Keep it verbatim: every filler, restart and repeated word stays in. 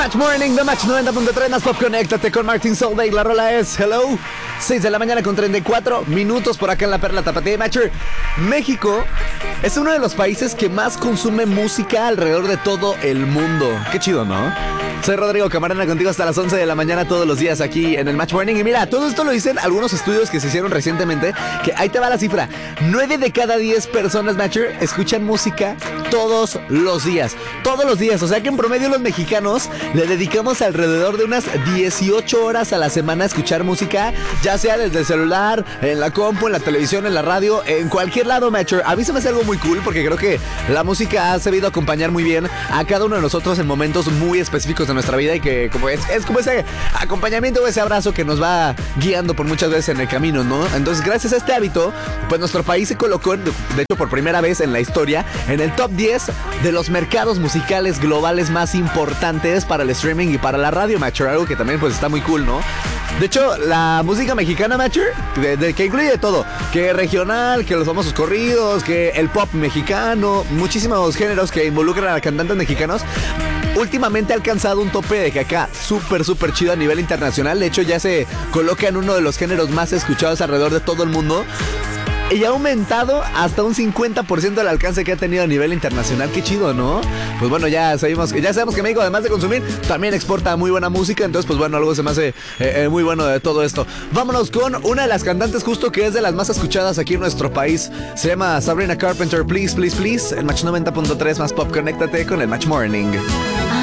Match Morning, The Match noventa punto tres, más pop, conéctate con Martin Solveig. La rola es Hello, seis de la mañana con treinta y cuatro minutos por acá en la Perla Tapatía. Matcher, México es uno de los países que más consume música alrededor de todo el mundo. Qué chido, ¿no? Soy Rodrigo Camarena, contigo hasta las once de la mañana todos los días aquí en el Match Morning. Y mira, todo esto lo dicen algunos estudios que se hicieron recientemente, que ahí te va la cifra. nueve de cada diez personas, Matcher, escuchan música todos los días. Todos los días, o sea que en promedio los mexicanos le dedicamos alrededor de unas dieciocho horas a la semana a escuchar música, ya sea desde el celular, en la compu, en la televisión, en la radio, en cualquier lado, Matcher. A mí se me hace algo muy cool porque creo que la música ha sabido acompañar muy bien a cada uno de nosotros en momentos muy específicos de nuestra vida y que como es, es como ese acompañamiento o ese abrazo que nos va guiando por muchas veces en el camino, ¿no? Entonces, gracias a este hábito, pues nuestro país se colocó, de hecho por primera vez en la historia, en el top diez de los mercados musicales globales más importantes para el streaming y para la radio, Matcher, algo que también pues está muy cool, ¿no? De hecho, la música mexicana, Matcher, de, de, que incluye de todo, que regional, que los famosos corridos, que el pop mexicano, muchísimos géneros que involucran a cantantes mexicanos, últimamente ha alcanzado un tope de que acá súper, súper chido a nivel internacional. De hecho, ya se coloca en uno de los géneros más escuchados alrededor de todo el mundo. Y ha aumentado hasta un cincuenta por ciento del alcance que ha tenido a nivel internacional. Qué chido, ¿no? Pues bueno, ya sabemos, ya sabemos que México, además de consumir, también exporta muy buena música. Entonces, pues bueno, algo se me hace eh, eh, muy bueno de todo esto. Vámonos con una de las cantantes justo que es de las más escuchadas aquí en nuestro país. Se llama Sabrina Carpenter. Please, please, please. El Match noventa punto tres más pop, conéctate con el Match Morning.